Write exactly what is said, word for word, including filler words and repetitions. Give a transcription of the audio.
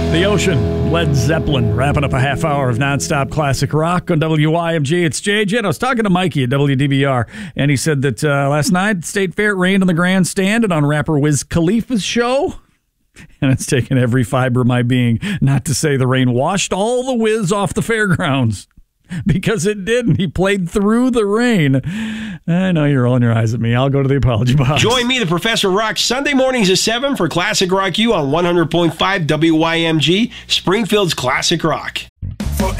The Ocean, Led Zeppelin, wrapping up a half hour of nonstop classic rock on W Y M G. It's J J. And I was talking to Mikey at W D B R, and he said that uh, last night, State Fair, it rained on the grandstand and on rapper Wiz Khalifa's show. And it's taken every fiber of my being not to say the rain washed all the whiz off the fairgrounds. Because it didn't. He played through the rain. I know you're rolling your eyes at me. I'll go to the apology box. Join me, the Professor Rock, Sunday mornings at seven for Classic Rock U on one hundred point five W Y M G, Springfield's Classic Rock.